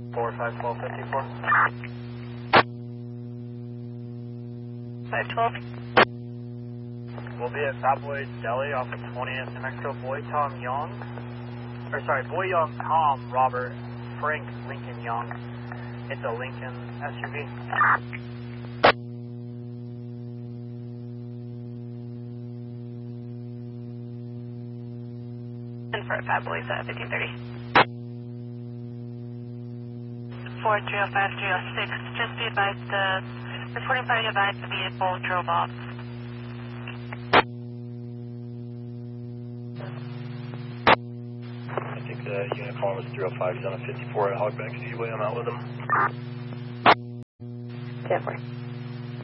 451254. 512. We'll be at Fat Boy Deli off of 20th New Mexico. Boy Tom Young, Boy Young Tom Robert Frank Lincoln Young. It's a Lincoln SUV. And for Fat Boys at 1530. 4305306. Just be advised, reporting party advised the vehicle drove off. I think the unit calling was 305. He's on a 54 at Hogback Speedway. I'm out with him. 10-4.